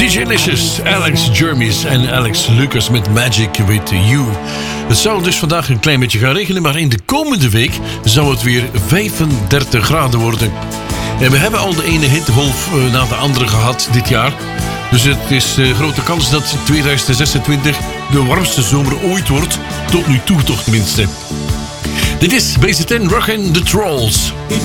DJ Licious, Alex Jermis en Alex Lucas met Magic With You. Het zou dus vandaag een klein beetje gaan regenen, maar in de komende week zou het weer 35 graden worden. En we hebben al de ene hittegolf na de andere gehad dit jaar. Dus het is grote kans dat 2026 de warmste zomer ooit wordt. Tot nu toe toch tenminste. Dit is BZN Rockin' the Trolls. In